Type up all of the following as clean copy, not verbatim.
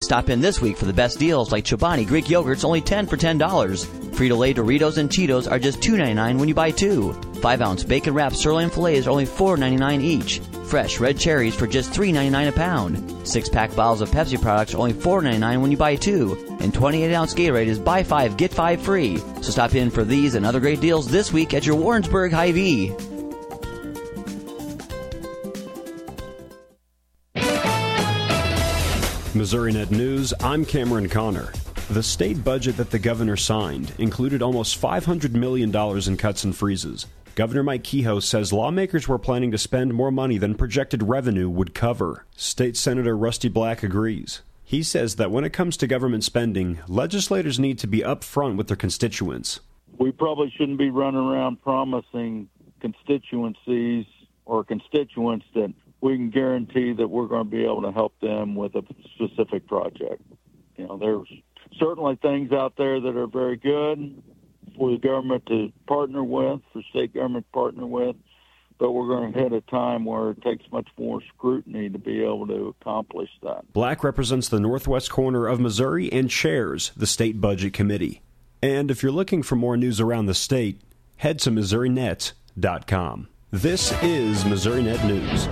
Stop in this week for the best deals like Chobani Greek yogurts only 10 for $10. Frito-Lay Doritos and Cheetos are just $2.99 when you buy 2. 5-ounce bacon wrapped sirloin fillets are only $4.99 each. Fresh red cherries for just $3.99 a pound. 6-pack bottles of Pepsi products are only $4.99 when you buy 2. And 28-ounce Gatorade is buy 5, get 5 free. So stop in for these and other great deals this week at your Warrensburg Hy-Vee. MissouriNet News, I'm Cameron Connor. The state budget that the governor signed included almost $500 million in cuts and freezes. Governor Mike Kehoe says lawmakers were planning to spend more money than projected revenue would cover. State Senator Rusty Black agrees. He says that when it comes to government spending, legislators need to be upfront with their constituents. We probably shouldn't be running around promising constituencies or constituents that we can guarantee that we're going to be able to help them with a specific project. You know, there's certainly things out there that are very good for the government to partner with, for state government to partner with, but we're going to hit a time where it takes much more scrutiny to be able to accomplish that. Black represents the northwest corner of Missouri and chairs the State Budget Committee. And if you're looking for more news around the state, head to MissouriNet.com. This is MissouriNet News.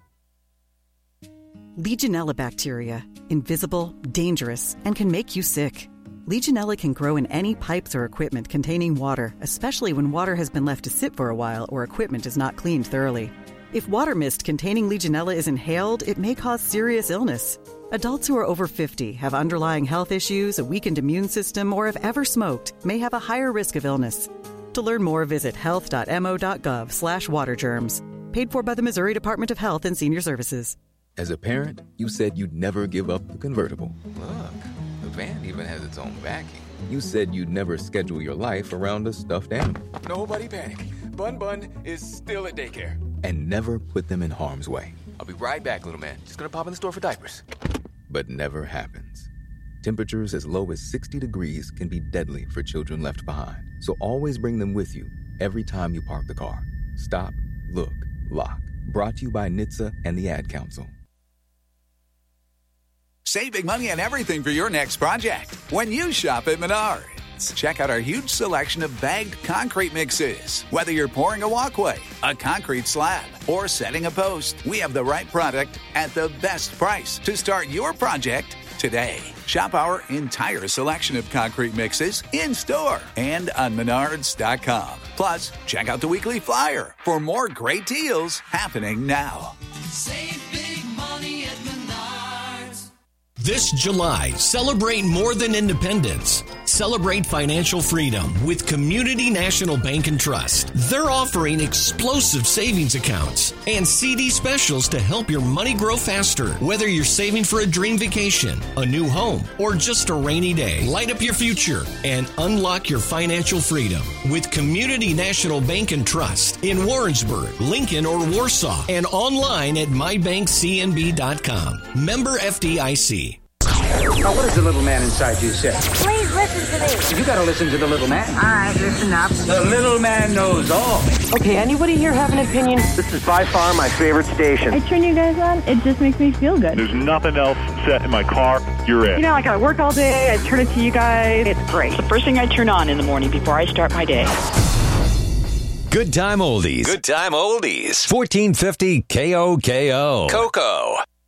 Legionella bacteria, invisible, dangerous, and can make you sick. Legionella can grow in any pipes or equipment containing water, especially when water has been left to sit for a while or equipment is not cleaned thoroughly. If water mist containing Legionella is inhaled, it may cause serious illness. Adults who are over 50, have underlying health issues, a weakened immune system, or have ever smoked may have a higher risk of illness. To learn more, visit health.mo.gov/watergerms. Paid for by the Missouri Department of Health and Senior Services. As a parent, you said you'd never give up the convertible. Look, the van even has its own backing. You said you'd never schedule your life around a stuffed animal. Nobody panic. Bun is still at daycare. And never put them in harm's way. I'll be right back, little man. Just gonna pop in the store for diapers. But never happens. Temperatures as low as 60 degrees can be deadly for children left behind. So always bring them with you every time you park the car. Stop, look, lock. Brought to you by NHTSA and the Ad Council. Save big money on everything for your next project when you shop at Menards. Check out our huge selection of bagged concrete mixes. Whether you're pouring a walkway, a concrete slab, or setting a post, we have the right product at the best price to start your project today. Shop our entire selection of concrete mixes in-store and on Menards.com. Plus, check out the weekly flyer for more great deals happening now. Save big money at Menards. This July, celebrate more than independence. Celebrate financial freedom with Community National Bank and Trust. They're offering explosive savings accounts and CD specials to help your money grow faster. Whether you're saving for a dream vacation, a new home, or just a rainy day, light up your future and unlock your financial freedom with Community National Bank and Trust in Warrensburg, Lincoln, or Warsaw, and online at mybankcnb.com. Member FDIC. Now, what does the little man inside you say? Please listen to me. You gotta listen to the little man. All right, listen up. The little man knows all. Okay, anybody here have an opinion? This is by far my favorite station. I turn you guys on, it just makes me feel good. There's nothing else set in my car. You're it. You know, like I work all day, I turn it to you guys. It's great. The first thing I turn on in the morning before I start my day. Good time oldies. Good time oldies. 1450 KOKO. Coco.